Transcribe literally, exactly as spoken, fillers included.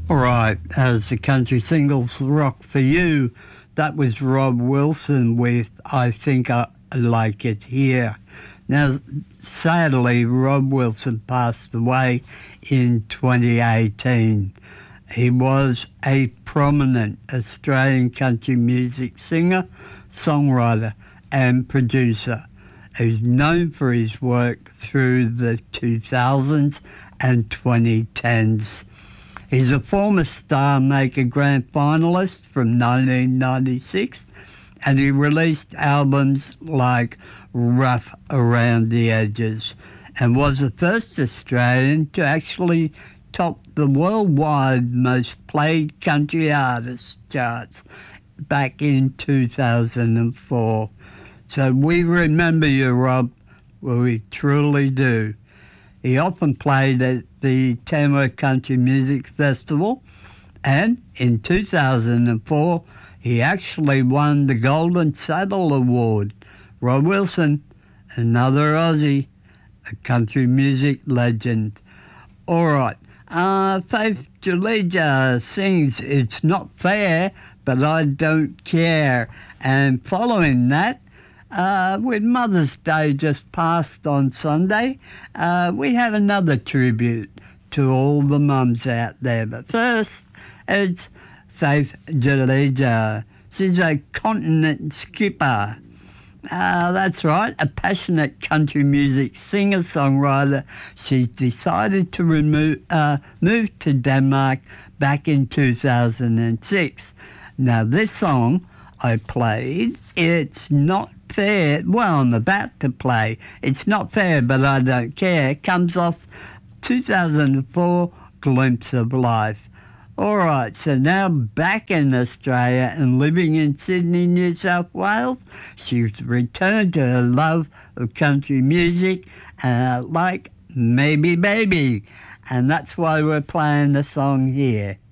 All right, as the country singles rock for you, that was Rob Wilson with I Think I Like It Here. Now, sadly, Rob Wilson passed away in twenty eighteen. He was a prominent Australian country music singer, songwriter and producer. He was known for his work through the two thousands and twenty tens. He's a former Star Maker Grand finalist from nineteen ninety-six, and he released albums like Rough Around the Edges and was the first Australian to actually top the worldwide most played country artist charts back in two thousand four. So we remember you, Rob. Well, we truly do. He often played at the Tamworth Country Music Festival, and in two thousand four, he actually won the Golden Saddle Award. Rob Wilson, another Aussie, a country music legend. All right, uh, Faith Jalija sings It's Not Fair, But I Don't Care. And following that, Uh, with Mother's Day just passed on Sunday, uh, we have another tribute to all the mums out there. But first, it's Faith Jalija. She's a continent skipper. Uh, that's right, a passionate country music singer-songwriter. She decided to remove, uh, move to Denmark back in two thousand six. Now, this song I played, It's Not Fair, well, I'm about to play It's Not Fair, But I Don't Care, comes off two thousand four Glimpse of Life. All right, so now back in Australia and living in Sydney, New South Wales, she's returned to her love of country music, uh, like Maybe Baby, and that's why we're playing the song here.